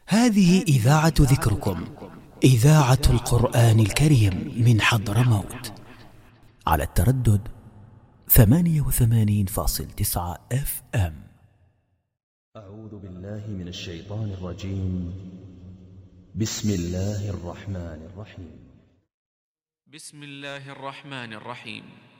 هذه إذاعة ذكركم، إذاعة القرآن الكريم من حضرموت، على التردد 88.9 FM. أعوذ بالله من الشيطان الرجيم. بسم الله الرحمن الرحيم. بسم الله الرحمن الرحيم.